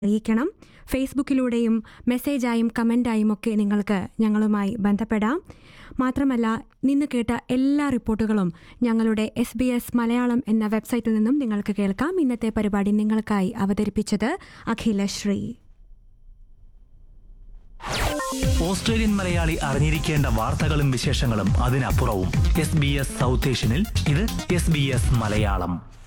അറിയിക്കണം. ഫേസ്ബുക്കിലൂടെയും മെസ്സേജായും കമൻ്റായും ഒക്കെ നിങ്ങൾക്ക് ഞങ്ങളുമായി ബന്ധപ്പെടാം. മാത്രമല്ല, നിന്ന് കേട്ട എല്ലാ റിപ്പോർട്ടുകളും ഞങ്ങളുടെ SBS മലയാളം എന്ന വെബ്സൈറ്റിൽ നിന്നും നിങ്ങൾക്ക് കേൾക്കാം. ഇന്നത്തെ പരിപാടി നിങ്ങൾക്കായി അവതരിപ്പിച്ചത് അഖിലശ്രീ. ഓസ്ട്രേലിയൻ മലയാളി അറിഞ്ഞിരിക്കേണ്ട വാർത്തകളും വിശേഷങ്ങളും അതിനപ്പുറവും SBS സൗത്ത് ഏഷ്യനിൽ ഇത് SBS മലയാളം.